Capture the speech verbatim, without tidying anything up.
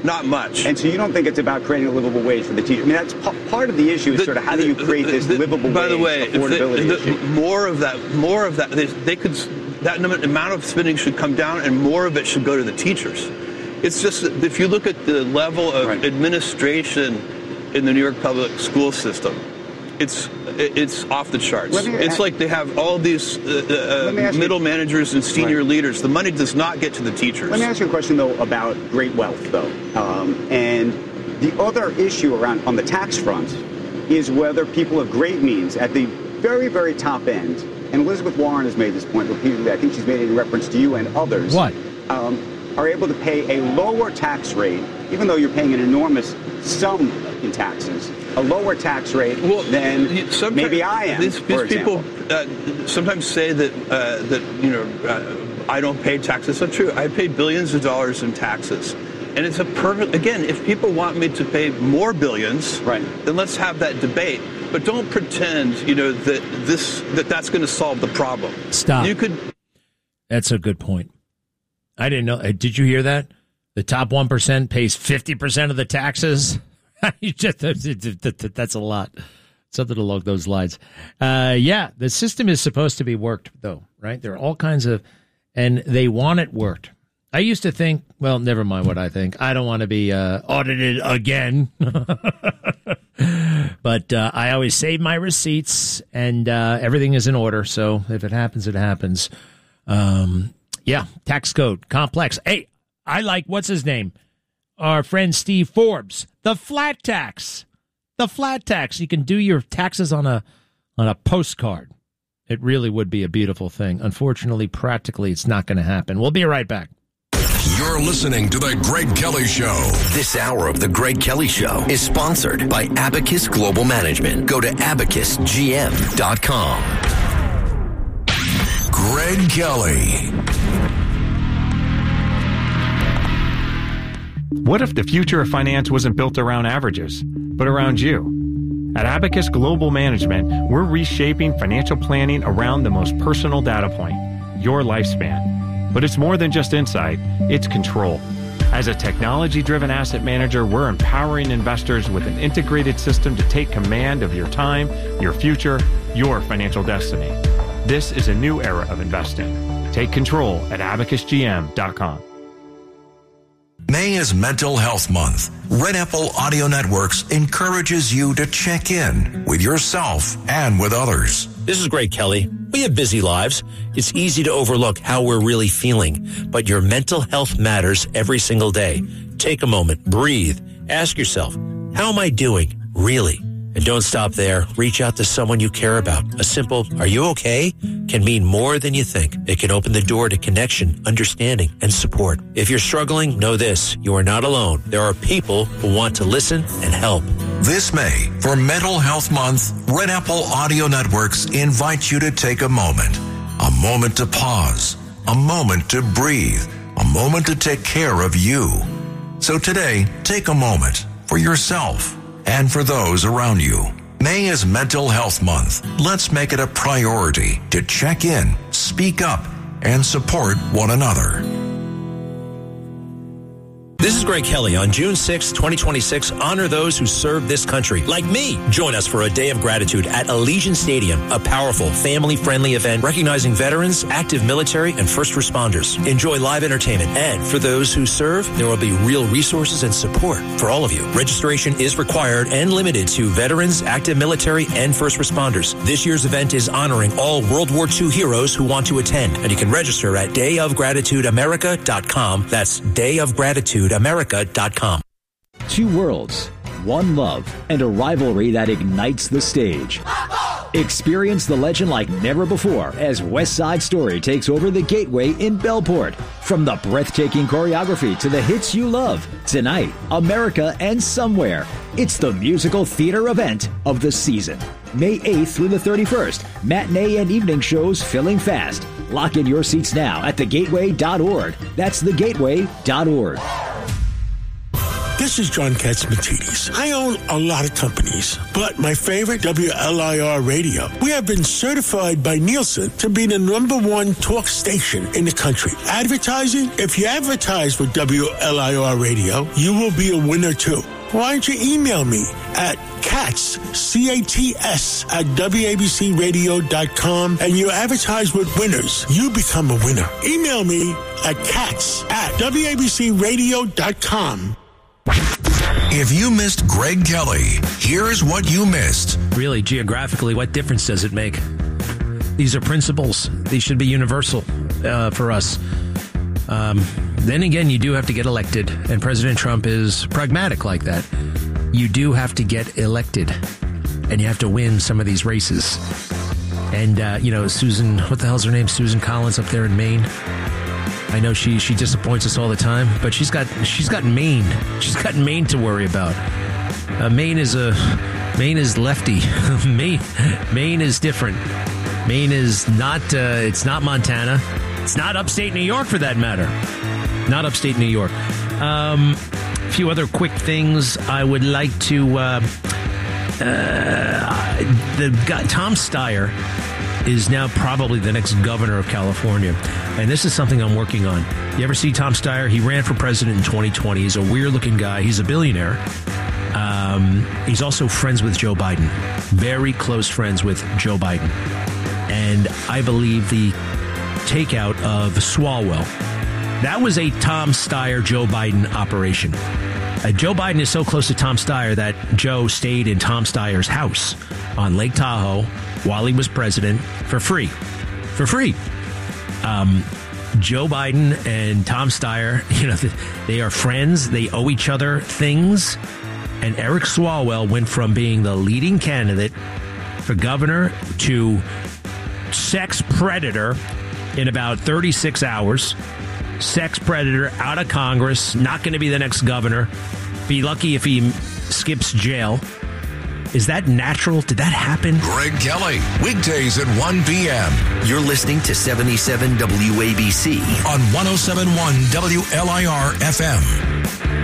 Not much. And so you don't think it's about creating a livable wage for the teacher? I mean, that's p- part of the issue is the, sort of how do you create this the, livable by wage the way, affordability the, issue? the, more of that, more of that, they, they could, that amount of spending should come down and more of it should go to the teachers. It's just that if you look at the level of right. administration in the New York public school system, it's it's off the charts. It's like they have all these uh, uh, middle you, managers and senior right. leaders. The money does not get to the teachers. Let me ask you a question, though, about great wealth, though. Um, and the other issue around on the tax front is whether people of great means at the very, very top end, and Elizabeth Warren has made this point repeatedly, I think she's made it in reference to you and others. What? Um, are able to pay a lower tax rate, even though you're paying an enormous sum in taxes, a lower tax rate well, than maybe I am. These, these people uh, sometimes say that uh, that you know uh, I don't pay taxes. That's not true. I pay billions of dollars in taxes, and it's a perfect. Again, if people want me to pay more billions, right. then let's have that debate. But don't pretend, you know, that this that that's going to solve the problem. Stop. You could. That's a good point. I didn't know. Did you hear that? The top one percent pays fifty percent of the taxes. You just, that's a lot. Something along those lines. Uh, yeah, the system is supposed to be worked, though, right? There are all kinds of, and they want it worked. I used to think, well, never mind what I think. I don't want to be uh, audited again. But uh, I always save my receipts, and uh, everything is in order. So if it happens, it happens. Um, yeah, tax code, complex. Hey, I like, what's his name? Our friend Steve Forbes, the flat tax, the flat tax. You can do your taxes on a on a postcard. It really would be a beautiful thing. Unfortunately, practically, it's not going to happen. We'll be right back. You're listening to The Greg Kelly Show. This hour of The Greg Kelly Show is sponsored by Abacus Global Management. Go to abacus g m dot com. Greg Kelly. What if the future of finance wasn't built around averages, but around you? At Abacus Global Management, we're reshaping financial planning around the most personal data point, your lifespan. But it's more than just insight, it's control. As a technology-driven asset manager, we're empowering investors with an integrated system to take command of your time, your future, your financial destiny. This is a new era of investing. Take control at abacus g m dot com. May is Mental Health Month. Red Apple Audio Networks encourages you to check in with yourself and with others. This is Greg Kelly. We have busy lives. It's easy to overlook how we're really feeling, but your mental health matters every single day. Take a moment, breathe, ask yourself, how am I doing, really? And don't stop there. Reach out to someone you care about. A simple, are you okay? Can mean more than you think. It can open the door to connection, understanding, and support. If you're struggling, know this. You are not alone. There are people who want to listen and help. This May, for Mental Health Month, Red Apple Audio Networks invite you to take a moment. A moment to pause. A moment to breathe. A moment to take care of you. So today, take a moment for yourself and for those around you. May is Mental Health Month. Let's make it a priority to check in, speak up, and support one another. This is Greg Kelly. On June sixth, twenty twenty-six, honor those who serve this country, like me. Join us for a day of gratitude at Allegiant Stadium, a powerful, family-friendly event recognizing veterans, active military, and first responders. Enjoy live entertainment, and for those who serve, there will be real resources and support for all of you. Registration is required and limited to veterans, active military, and first responders. This year's event is honoring all World War Two heroes who want to attend, and you can register at day of gratitude america dot com. That's day of gratitude america dot com. Two worlds, one love, and a rivalry that ignites the stage. Experience the legend like never before as West Side Story takes over the Gateway in Bellport. From the breathtaking choreography to the hits you love, tonight, America and Somewhere. It's the musical theater event of the season. May eighth through the thirty-first. Matinee and evening shows filling fast. Lock in your seats now at the gateway dot org. That's the gateway dot org. This is John Katzmatidis. I own a lot of companies, but my favorite, W L I R Radio, we have been certified by Nielsen to be the number one talk station in the country. Advertising? If you advertise with W L I R Radio, you will be a winner too. Why don't you email me at Katz, C A T S, at W A B C radio dot com, and you advertise with winners. You become a winner. Email me at Katz at W A B C radio dot com. If you missed Greg Kelly, here's what you missed. Really, geographically, what difference does it make? These are principles. These should be universal uh, for us. Um, then again, you do have to get elected, and President Trump is pragmatic like that. You do have to get elected, and you have to win some of these races. And, uh, you know, Susan, what the hell's her name? Susan Collins up there in Maine. I know she she disappoints us all the time, but she's got she's got Maine. She's got Maine to worry about. Uh, Maine is a Maine is lefty. Maine Maine is different. Maine is not. Uh, it's not Montana. It's not upstate New York, for that matter. Not upstate New York. Um, a few other quick things I would like to. Uh, uh, the guy, Tom Steyer is now probably the next governor of California. And this is something I'm working on. You ever see Tom Steyer? He ran for president in twenty twenty. He's a weird-looking guy. He's a billionaire. Um, he's also friends with Joe Biden. Very close friends with Joe Biden. And I believe the takeout of Swalwell, that was a Tom Steyer, Joe Biden operation. Uh, Joe Biden is so close to Tom Steyer that Joe stayed in Tom Steyer's house on Lake Tahoe while he was president for free. For free. Um, Joe Biden and Tom Steyer, you know, they are friends. They owe each other things. And Eric Swalwell went from being the leading candidate for governor to sex predator in about thirty-six hours. Sex predator, out of Congress, not going to be the next governor. Be lucky if he skips jail. Is that natural? Did that happen? Greg Kelly, weekdays at one p.m. You're listening to seventy-seven W A B C on one oh seven point one W L I R F M.